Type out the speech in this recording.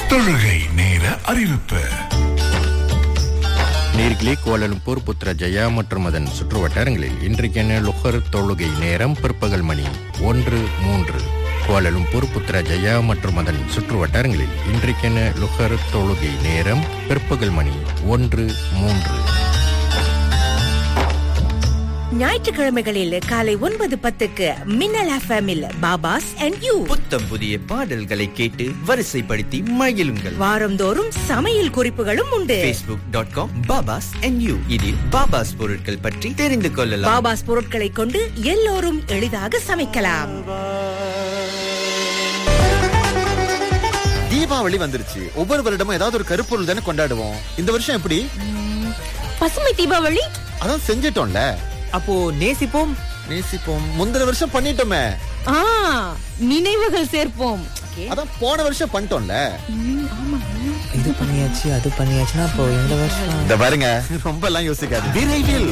தொழுகை நேர அறிவிப்பு. நேர்களே, கோலாலம்பூர், புத்ரஜயா மற்றும் அதன் சுற்றுவட்டாரங்களில் இன்றைக்கான லுஹர் தொழுகை நேரம் பிற்பகல் மணி 1:03. கோலாலம்பூர், புத்ரஜயா மற்றும் அதன் சுற்றுவட்டாரங்களில் இன்றைக்கான லுஹர் தொழுகை நேரம் பிற்பகல் மணி 1:03. ஞாயிற்றுக்கிழமைகளில் காலை 9:10 மின்னல் எஃப்எம்மில் பாபாஸ் அண்ட் யூ புத்தம் புதிய பாடல்களை கேட்டு வரிசைப்படுத்தி மகிழுங்கள். வாரந்தோறும் சமையல் குறிப்புகளும் உண்டு. facebook.com பாபாஸ் அண்ட் யூ இதில் பாபாஸ் பொருட்கள் பற்றி தெரிந்து கொள்ளலாம். பாபாஸ் பொருட்களை கொண்டு எல்லோரும் எளிதாக சமைக்கலாம். தீபாவளி வந்துருச்சு. ஒவ்வொரு வருடமும் ஏதாவது ஒரு கருப்பொருள் தானே கொண்டாடுவோம். இந்த வருஷம் எப்படி? பசுமை தீபாவளி அதான் செஞ்சிட்டோம்ல. அப்போ நேசிப்போம். முந்தின வருஷம் பண்ணிட்டோமே. நினைவுகள் சேர்ப்போம். அதான் போன வருஷம் பண்ணிட்டோம்ல. இது பண்ணியாச்சு அது பண்ணியாச்சுன்னா அப்போ இந்த வருஷம் இந்த பாருங்க, ரொம்ப எல்லாம் யோசிக்காது. விரைவில்